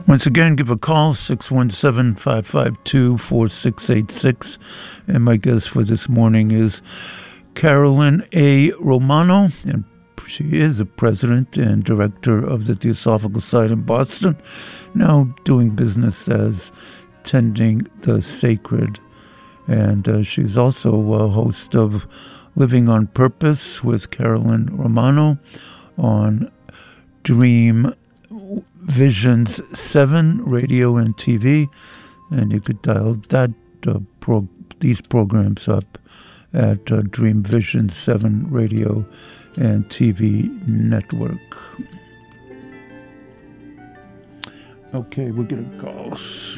Once again, give a call, 617-552-4686. And my guest for this morning is Carolyn A. Romano, and she is the president and director of the Theosophical Society in Boston, now doing business as Tending the Sacred. And she's also a host of Living on Purpose with Carolyn Romano on Dream Visions 7 radio and TV, and you could dial that these programs up at Dream Visions 7 radio and TV network. Okay, we're getting calls.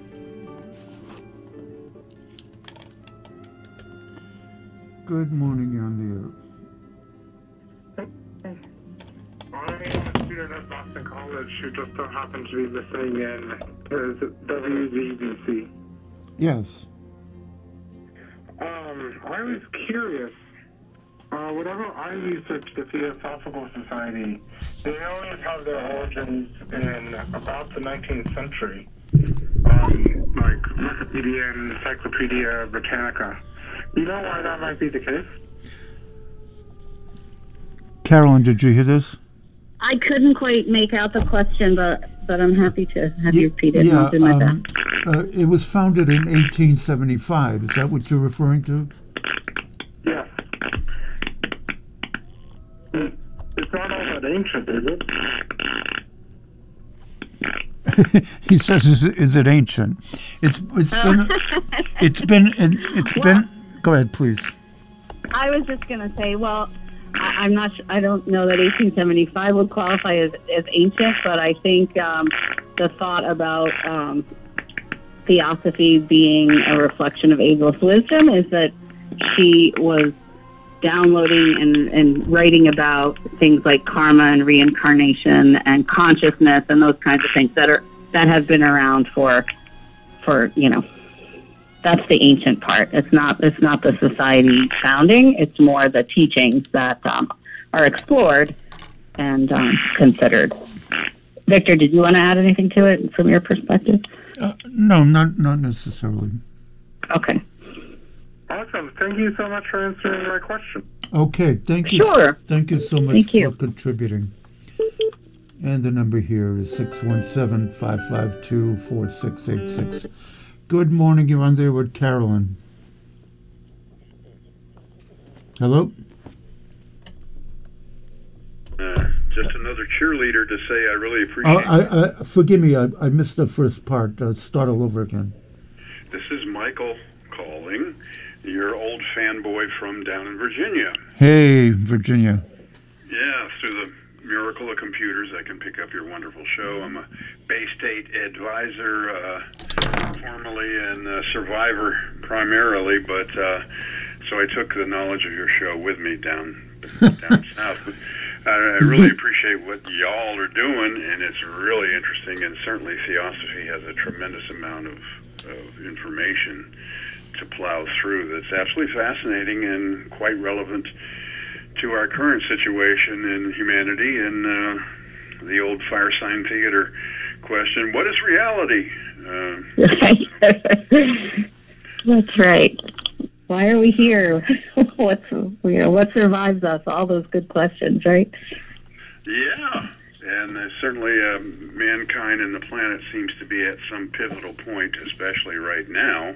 Good morning, you're on the air. I'm a student at Boston College who just so happens to be listening in. Is it WZBC? Yes. I was curious. Whenever I researched the Theosophical Society, they always have their origins in about the 19th century, like Wikipedia and Encyclopedia Britannica. You know why that might be the case? Carolyn, did you hear this? I couldn't quite make out the question, but I'm happy to have you repeat it. I'll do my best. It was founded in 1875. Is that what you're referring to? Yes. It's not all that ancient, is it? He says, "Is it ancient?" It's been. Go ahead, please. I was just going to say, well, I'm not. I don't know that 1875 would qualify as ancient, but I think the thought about Theosophy being a reflection of ageless wisdom is that she was downloading and writing about things like karma and reincarnation and consciousness and those kinds of things that have been around for that's the ancient part. It's not the society founding. It's more the teachings that are explored and considered. Victor, did you want to add anything to it from your perspective? No, not necessarily. Okay. Awesome. Thank you so much for answering my question. Okay, thank you. Sure. Thank you so much for contributing. And the number here is 617-552-4686. Good morning, you're on there with Carolyn. Hello? Just another cheerleader to say I really appreciate it. Forgive me, I missed the first part. Start all over again. This is Michael calling, your old fanboy from down in Virginia. Hey, Virginia. Yeah, through the miracle of computers, I can pick up your wonderful show. I'm a Bay State advisor, formerly and Survivor primarily, but so I took the knowledge of your show with me down south. I really appreciate what y'all are doing, and it's really interesting, and certainly Theosophy has a tremendous amount of information to plow through that's absolutely fascinating and quite relevant to our current situation in humanity and the old fire sign theater question, what is reality? That's right. Why are we here? What survives us? All those good questions, right? Yeah, and certainly mankind and the planet seems to be at some pivotal point, especially right now,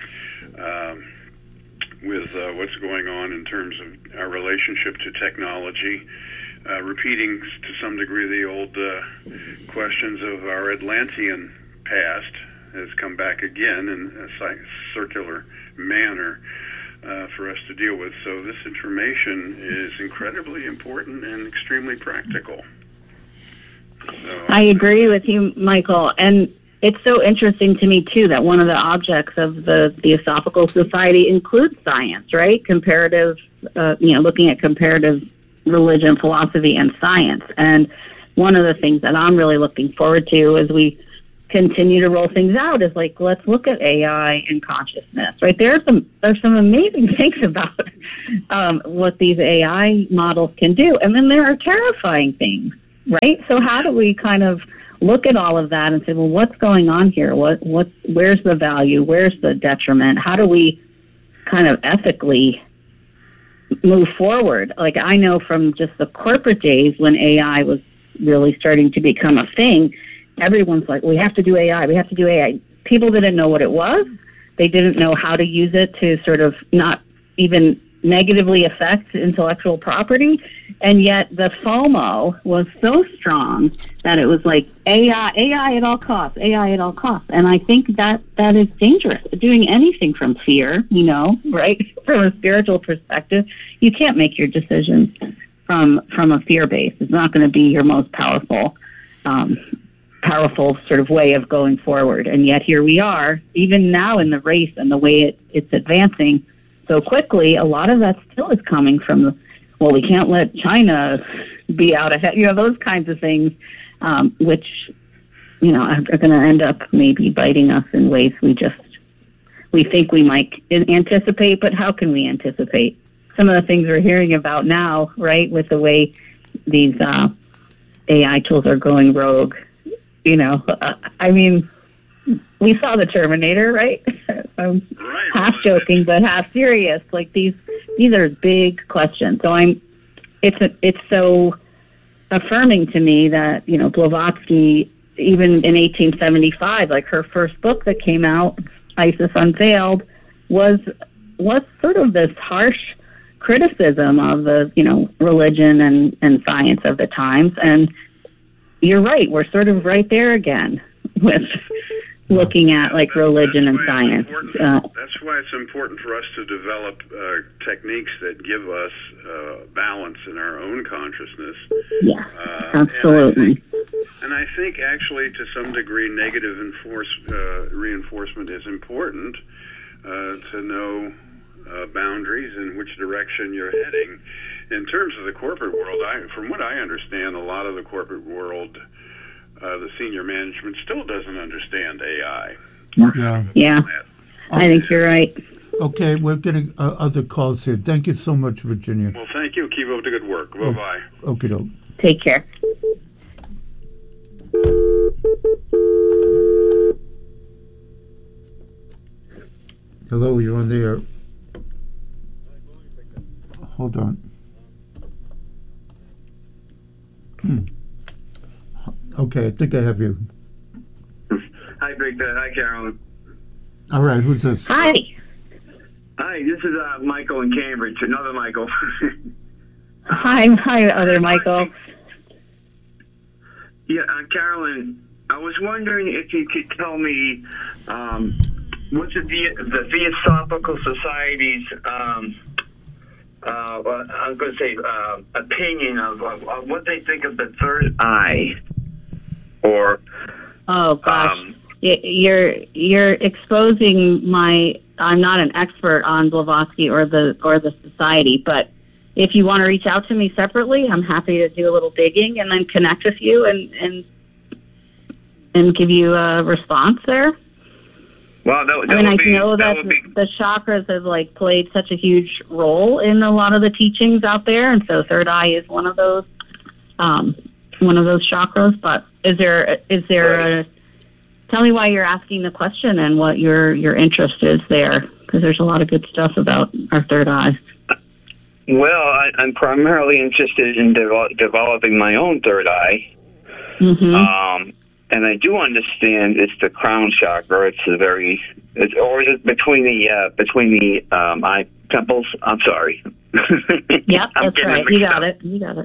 with what's going on in terms of our relationship to technology, repeating to some degree the old questions of our Atlantean past has come back again in a circular manner for us to deal with. So this information is incredibly important and extremely practical. So, I agree with you, Michael. And it's so interesting to me, too, that one of the objects of the Theosophical Society includes science, right? Comparative, looking at comparative religion, philosophy, and science. And one of the things that I'm really looking forward to as we continue to roll things out is like, let's look at AI and consciousness, right? There's some amazing things about what these AI models can do. And then there are terrifying things, right? So how do we kind of look at all of that and say, well, what's going on here? Where's the value? Where's the detriment? How do we kind of ethically move forward? Like, I know from just the corporate days when AI was really starting to become a thing, everyone's like, we have to do AI. We have to do AI. People didn't know what it was. They didn't know how to use it to sort of not even negatively affect intellectual property. And yet the FOMO was so strong that it was like AI at all costs, AI at all costs. And I think that is dangerous. Doing anything from fear, right? From a spiritual perspective, you can't make your decisions from a fear base. It's not going to be your most powerful sort of way of going forward. And yet here we are, even now in the race and the way it's advancing so quickly, a lot of that still is coming from, well, we can't let China be out ahead, those kinds of things, which, are going to end up maybe biting us in ways we think we might anticipate, but how can we anticipate? Some of the things we're hearing about now, right, with the way these AI tools are going rogue, I mean, we saw the Terminator, right? I'm half joking, but half serious. Like these are big questions. So it's so affirming to me that, Blavatsky, even in 1875, like her first book that came out, ISIS Unveiled, was sort of this harsh criticism of the, religion and science of the times. And you're right, we're sort of right there again with looking at like religion and science. That's why it's important for us to develop techniques that give us balance in our own consciousness. Yeah, absolutely. And I think actually to some degree negative reinforcement is important to know boundaries and which direction you're heading. In terms of the corporate world, from what I understand, a lot of the corporate world, the senior management still doesn't understand AI. Yeah. I think you're right. Okay, we're getting other calls here. Thank you so much, Virginia. Well, thank you. Keep up the good work. Bye-bye. Okay, doke. Take care. Hello, you're on the air. Hold on. Okay, I think I have you. Hi, Victor. Hi, Carolyn. All right, who's this? Hi. Hi, this is Michael in Cambridge. Another Michael. Hi, other Michael. Yeah, Carolyn, I was wondering if you could tell me what's the Theosophical Society's I'm going to say opinion of what they think of the third eye, or oh gosh, you're exposing my. I'm not an expert on Blavatsky or the society, but if you want to reach out to me separately, I'm happy to do a little digging and then connect with you and give you a response there. Well, I know that the chakras have like played such a huge role in a lot of the teachings out there, and so third eye is one of those chakras. But is there tell me why you're asking the question and what your interest is there, because there's a lot of good stuff about our third eye. Well, I'm primarily interested in developing my own third eye. Mm-hmm. And I do understand it's the crown chakra. Or is it between the eye temples? I'm sorry. Yep, that's right. You got it.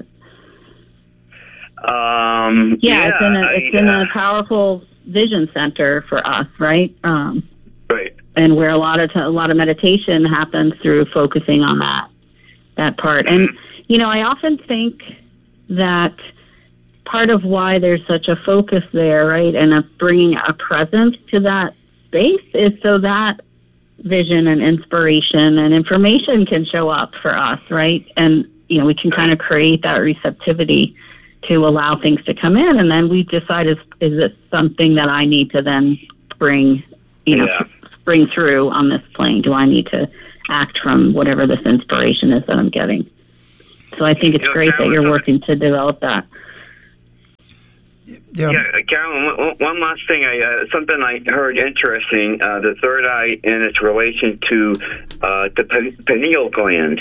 It's in a powerful vision center for us, right? Right. And where a lot of meditation happens through focusing on that part. And I often think that part of why there's such a focus there, right, and bringing a presence to that space is so that vision and inspiration and information can show up for us, right? And, we can kind of create that receptivity to allow things to come in. And then we decide, is this something that I need to then bring through on this plane? Do I need to act from whatever this inspiration is that I'm getting? So I think it's great that you're working to develop that. Yeah, Carolyn, one last thing. Something I heard interesting, the third eye in its relation to the pineal gland.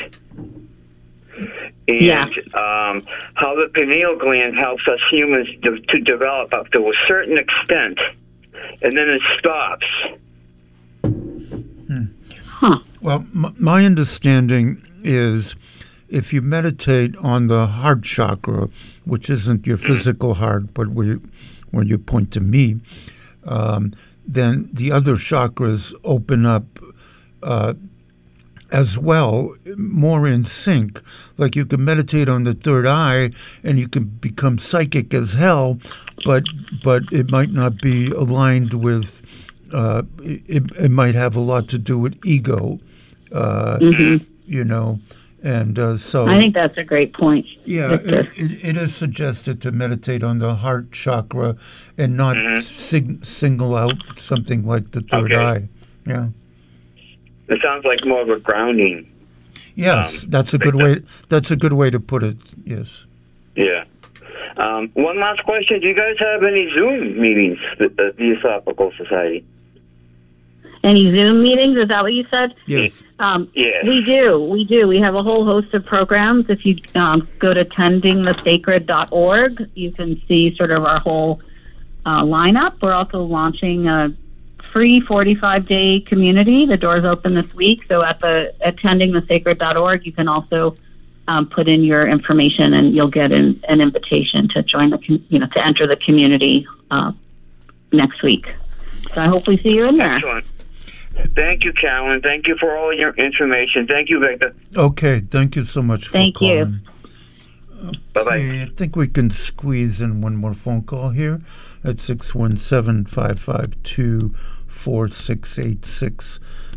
And how the pineal gland helps us humans to develop up to a certain extent, and then it stops. Well, my understanding is if you meditate on the heart chakra, which isn't your physical heart, but when you point to me, then the other chakras open up as well, more in sync. Like you can meditate on the third eye and you can become psychic as hell, but it might not be aligned with, it might have a lot to do with ego, you know. And so I think that's a great point. Yeah, it is suggested to meditate on the heart chakra and not single out something like the third eye. Yeah. It sounds like more of a grounding. Yes, that's a good way. That's a good way to put it. Yes. Yeah. One last question: do you guys have any Zoom meetings at the Esophageal Society? Any Zoom meetings? Is that what you said? Yes. Yeah. We do. We have a whole host of programs. If you go to tendingthesacred.org, you can see sort of our whole lineup. We're also launching a free 45-day community. The doors open this week. So at tendingthesacred.org, you can also put in your information, and you'll get an invitation to join to enter the community next week. So I hope we see you in there. Excellent. Thank you, Carolyn. Thank you for all your information. Thank you, Victor. Okay. Thank you so much for calling. Bye-bye. I think we can squeeze in one more phone call here at 617-552-4686,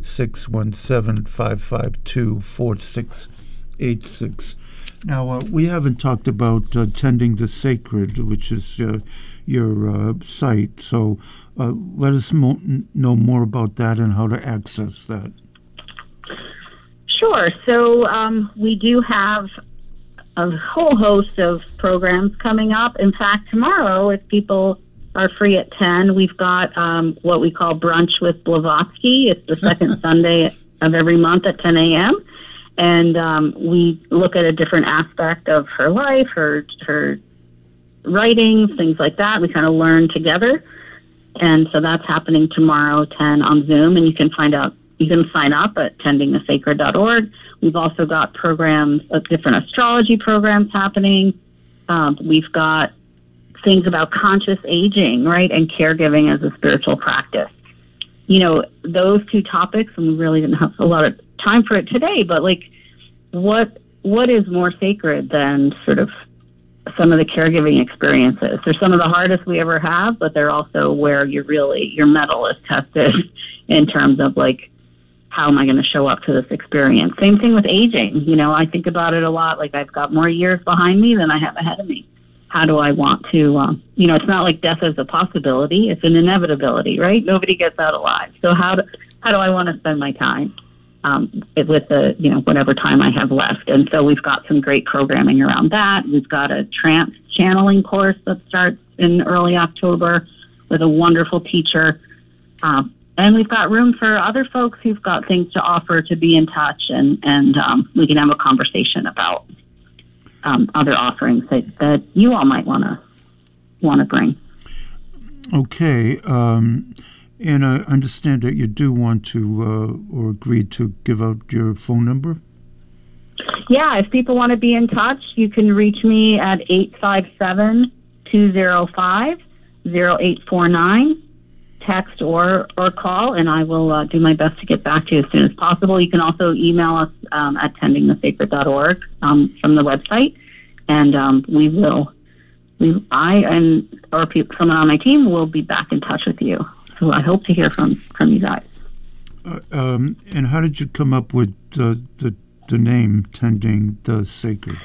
617-552-4686. Now, we haven't talked about Tending the Sacred, which is your site. So let us know more about that and how to access that. Sure. So we do have a whole host of programs coming up. In fact, tomorrow, if people are free at 10, we've got what we call Brunch with Blavatsky. It's the second Sunday of every month at 10 a.m. And we look at a different aspect of her life, her writings, things like that. We kind of learn together. And so that's happening tomorrow, 10 on Zoom. And you can sign up at tendingthesacred.org. We've also got programs, different astrology programs happening. We've got things about conscious aging, right, and caregiving as a spiritual practice. You know, those two topics, and we really didn't have a lot of time for it today, but like, what is more sacred than sort of some of the caregiving experiences? They're some of the hardest we ever have, but they're also where your mettle is tested in terms of like, how am I going to show up to this experience? Same thing with aging. You know, I think about it a lot. Like, I've got more years behind me than I have ahead of me. How do I want to, it's not like death is a possibility. It's an inevitability, right? Nobody gets out alive. So how do I want to spend my time with the, whatever time I have left? And so we've got some great programming around that. We've got a trance channeling course that starts in early October with a wonderful teacher. And we've got room for other folks who've got things to offer to be in touch, and we can have a conversation about other offerings that you all might want to bring. Okay. And I understand that you do want to or agreed to give out your phone number? Yeah, if people want to be in touch, you can reach me at 857-205-0849. Text or call, and I will do my best to get back to you as soon as possible. You can also email us at tendingthesacred.org from the website, and someone on my team will be back in touch with you. So I hope to hear from you guys. And how did you come up with the name Tending the Sacred?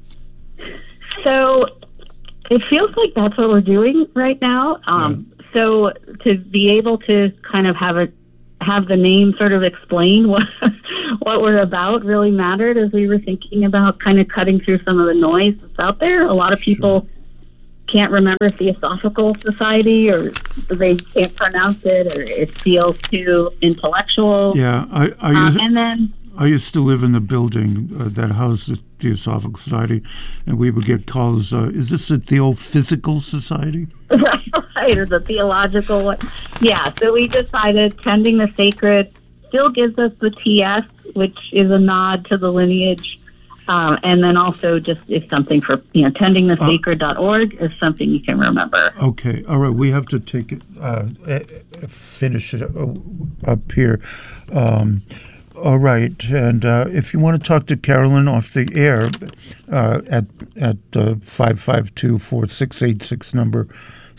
So it feels like that's what we're doing right now. So to be able to kind of have the name sort of explain what we're about really mattered as we were thinking about kind of cutting through some of the noise that's out there. A lot of people can't remember if the Theosophical Society, or they can't pronounce it, or it feels too intellectual. Yeah, I used to live in the building that housed the Theosophical Society, and we would get calls, is this the Theophysical Society? Right, or the theological one. Yeah, so we decided Tending the Sacred still gives us the TS, which is a nod to the lineage. And then also just is something for, tendingthesacred.org is something you can remember. Okay. All right. We have to take it, finish it up here. All right. And if you want to talk to Carolyn off the air at 552-4686 number,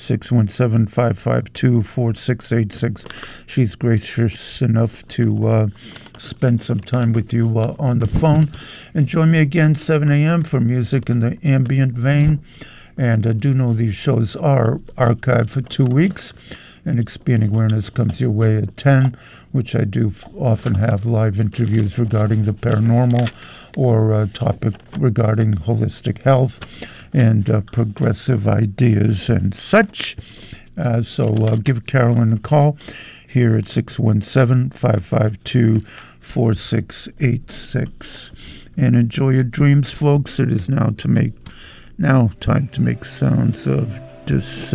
617-552-4686. She's gracious enough to spend some time with you on the phone. And join me again 7 a.m. for music in the ambient vein. And I do know these shows are archived for 2 weeks. And Expanding Awareness comes your way at 10, which I do often have live interviews regarding the paranormal or a topic regarding holistic health and progressive ideas and such. So give Carolyn a call here at 617-552-4686. And enjoy your dreams, folks. It is now time to make sounds of dissent.